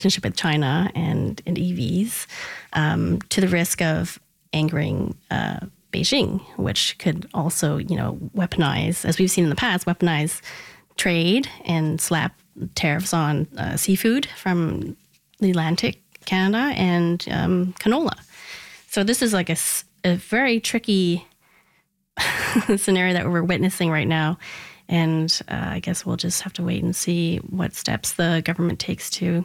relationship with China and EVs, to the risk of angering Beijing, which could also, weaponize, as we've seen in the past, weaponize trade and slap tariffs on seafood from the Atlantic, Canada, and canola. So this is like a very tricky scenario that we're witnessing right now. And I guess we'll just have to wait and see what steps the government takes to,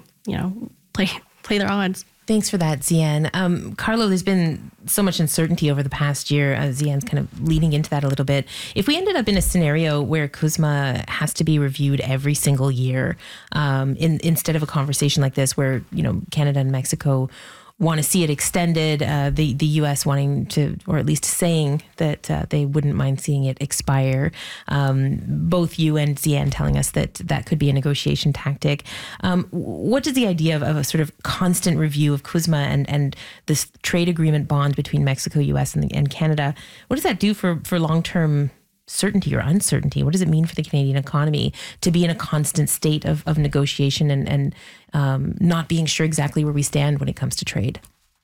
play their odds. Thanks for that, Zian. Carlo, there's been so much uncertainty over the past year. Zian's kind of leading into that a little bit. If we ended up in a scenario where CUSMA has to be reviewed every single year, instead of a conversation like this where, Canada and Mexico want to see it extended, the U.S. wanting to, or at least saying that they wouldn't mind seeing it expire. Both you and Zian telling us that could be a negotiation tactic. What does the idea of a sort of constant review of CUSMA and this trade agreement bond between Mexico, U.S. and Canada, what does that do for long-term certainty or uncertainty? What does it mean for the Canadian economy to be in a constant state of negotiation and not being sure exactly where we stand when it comes to trade?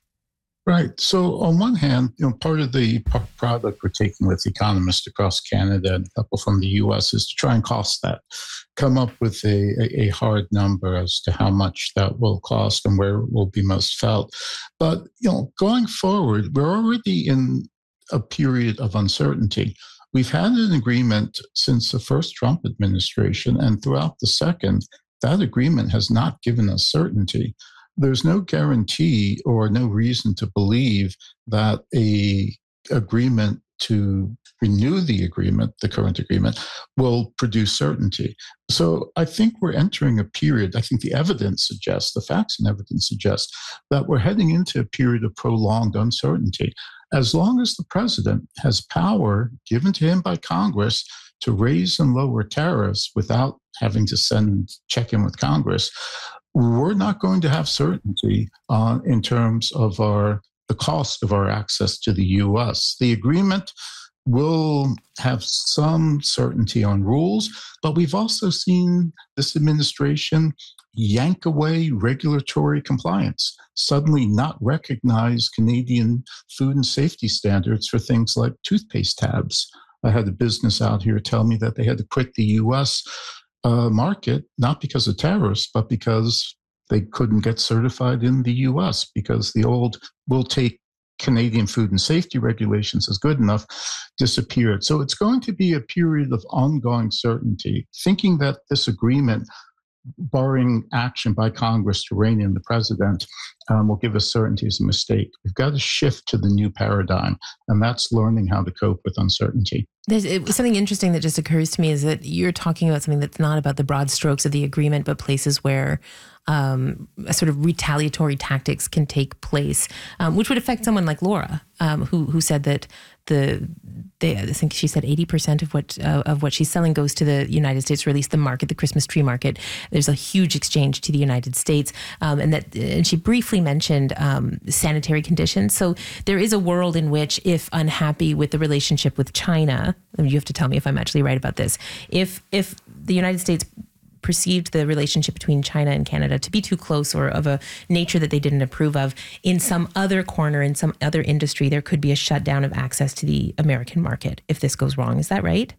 Right. So on one hand, part of the product we're taking with economists across Canada and a couple from the U.S. is to try and cost that, come up with a hard number as to how much that will cost and where it will be most felt. But, going forward, we're already in a period of uncertainty. We've had an agreement since the first Trump administration, and throughout the second, that agreement has not given us certainty. There's no guarantee or no reason to believe that a agreement to renew the agreement, the current agreement, will produce certainty. So I think we're entering a period, I think the evidence suggests, the facts and evidence suggest that we're heading into a period of prolonged uncertainty. As long as the president has power given to him by Congress to raise and lower tariffs without having to check in with Congress, we're not going to have certainty in terms of the cost of our access to the U.S. The agreement will have some certainty on rules, but we've also seen this administration yank away regulatory compliance, suddenly not recognize Canadian food and safety standards for things like toothpaste tabs. I had a business out here tell me that they had to quit the U.S. Market, not because of tariffs, but because they couldn't get certified in the U.S. because the old "we'll take Canadian food and safety regulations as good enough" disappeared. So it's going to be a period of ongoing certainty. Thinking that this agreement, barring action by Congress to rein in the president, will give us certainty is a mistake. We've got to shift to the new paradigm, and that's learning how to cope with uncertainty. There's something interesting that just occurs to me is that you're talking about something that's not about the broad strokes of the agreement, but places where a sort of retaliatory tactics can take place, which would affect someone like Laura, who said that I think she said 80% of what she's selling goes to the United States, or at least the market, the Christmas tree market. There's a huge exchange to the United States, and she briefly mentioned sanitary conditions. So there is a world in which, if unhappy with the relationship with China, and you have to tell me if I'm actually right about this, if the United States perceived the relationship between China and Canada to be too close or of a nature that they didn't approve of, in some other corner, in some other industry, there could be a shutdown of access to the American market if this goes wrong. Is that right?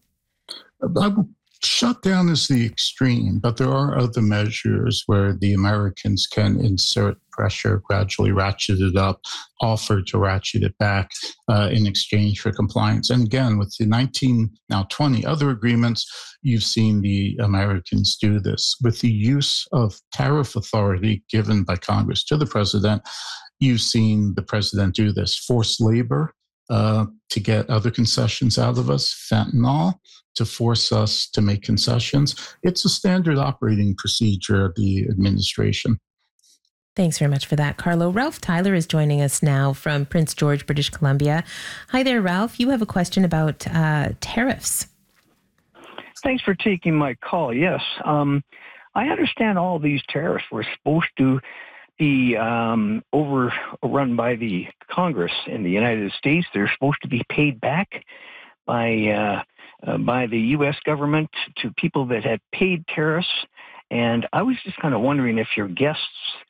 Shutdown is the extreme, but there are other measures where the Americans can insert pressure, gradually ratchet it up, offer to ratchet it back in exchange for compliance. And again, with the 20 other agreements, you've seen the Americans do this. With the use of tariff authority given by Congress to the president, you've seen the president do this. Forced labor to get other concessions out of us, fentanyl, to force us to make concessions. It's a standard operating procedure of the administration. Thanks very much for that, Carlo. Ralph Tyler is joining us now from Prince George, British Columbia. Hi there, Ralph. You have a question about tariffs. Thanks for taking my call. Yes. I understand all these tariffs were supposed to be overrun by the Congress in the United States. They're supposed to be paid back by the U.S. government to people that had paid tariffs. And I was just kind of wondering if your guests